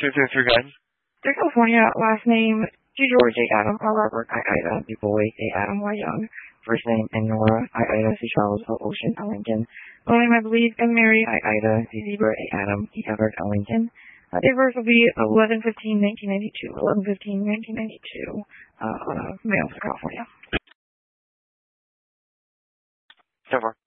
223, guys. They're California, last name G. George A. Adam, R. Robert, I. Ida, B. Boy, A. Adam, Y. Young, first name N. Nora, I. Ida, C. Charles, O. Ocean, L. Lincoln, middle name I believe M. Mary, I. Ida, C. Zebra, A. Adam, E. Everett, L. Lincoln. Date of birth will be 11/15/1992, 11/15/1992, male, California. So far.